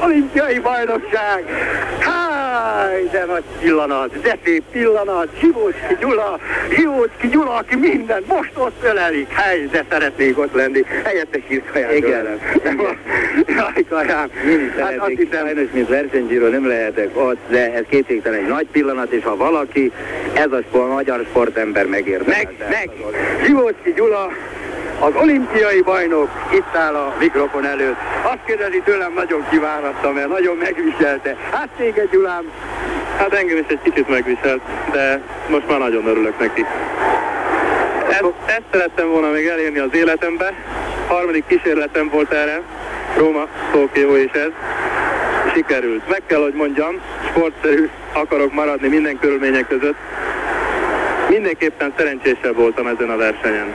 olimpiai bajnokság. Háj, de nagy pillanat, de szép pillanat. Zsivócki Gyula, aki minden most ott ölelik. Háj, de szeretnék ott lenni. Helyette Sirkaján. Igen. Jaj, Kaján. Hát azt hiszem, sajnos, mint versenyzsíró nem lehetek ott, de ez kétségtelen egy nagy pillanat, és ha valaki, ez a magyar sportember megérdemelte. Meg. Zsivócki Gyula, az olimpiai bajnok itt áll a mikrofon előtt. Azt kérdezi tőlem, nagyon kiváratta, mert nagyon megviselte. Hát téged, Gyulám? Hát engem is egy kicsit megviselt, de most már nagyon örülök neki. Ezt szerettem volna még elérni az életembe. Harmadik kísérletem volt erre, Róma, Tokió és ez. Sikerült. Meg kell, hogy mondjam, sportszerű akarok maradni minden körülmények között. Mindenképpen szerencsésebb voltam ezen a versenyen.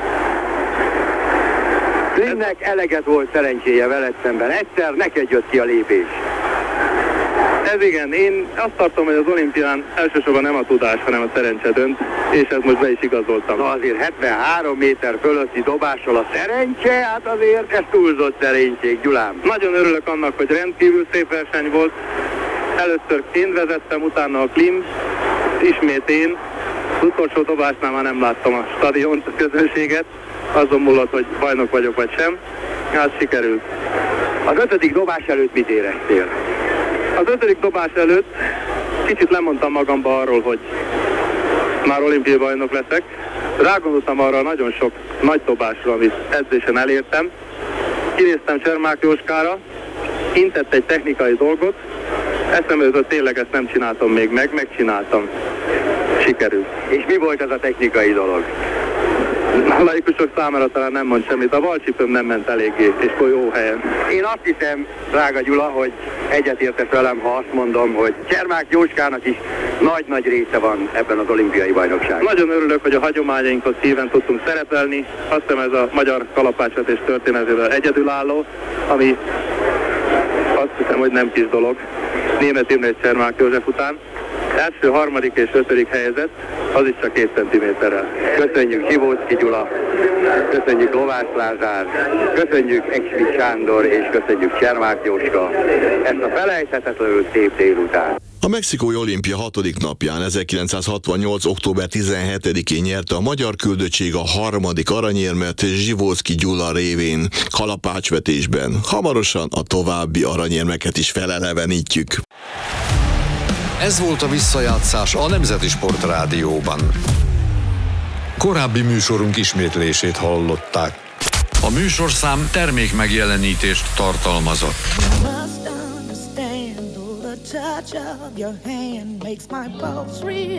Klimnek eleget volt szerencséje veled szemben. Egyszer neked jött ki a lépés. Ez igen, én azt tartom, hogy az olimpián elsősorban nem a tudás, hanem a szerencse dönt, és ezt most be is igazoltam. Na azért 73 méter fölötti dobással a szerencse, hát azért ez túlzott szerénység, Gyulám. Nagyon örülök annak, hogy rendkívül szép verseny volt. Először én vezettem, utána a Klim, ismét én. Az utolsó dobásnál már nem láttam a stadiont, a közönséget. Azon múlott, hogy bajnok vagyok vagy sem. Hát sikerült. Az 5. dobás előtt mit éreztél? Az 5. dobás előtt kicsit lemondtam magamba arról, hogy már olimpiai bajnok leszek. Rágondoltam arra nagyon sok nagy dobásra, amit edzésen elértem. Kinéztem Csermák Jóskára, intett egy technikai dolgot, eszembe jutott, tényleg ezt nem csináltam még meg, megcsináltam. Sikerült. És mi volt ez a technikai dolog? A laikusok számára talán nem mond semmit. A balcsipőm nem ment eléggé, és jó helyen. Én azt hiszem, drága Gyula, hogy egyetértesz velem, ha azt mondom, hogy Csermák Jóskának is nagy-nagy része van ebben az olimpiai bajnokságban. Nagyon örülök, hogy a hagyományainkhoz híven tudtunk szerepelni. Azt hiszem, ez a magyar kalapácsvetés történetében egyedülálló, ami azt hiszem, hogy nem kis dolog. Németh Imre és Csermák József után. Első, harmadik és 5. helyezett, az is csak 2 centiméterrel. Köszönjük Zsivócki Gyula, köszönjük Lovász Lázár, köszönjük Eksvik Sándor és köszönjük Csermák Jóska ezt a felejthetetlenül szép délután. A mexikói olimpia 6. napján 1968. október 17-én nyerte a magyar küldöttség a 3. aranyérmet Zsivócki Gyula révén kalapácsvetésben. Hamarosan a további aranyérmeket is felelevenítjük. Ez volt a visszajátszás a Nemzeti Sport Rádióban. Korábbi műsorunk ismétlését hallották. A műsorszám termékmegjelenítést tartalmazott. Touch of your hand makes my pulse react.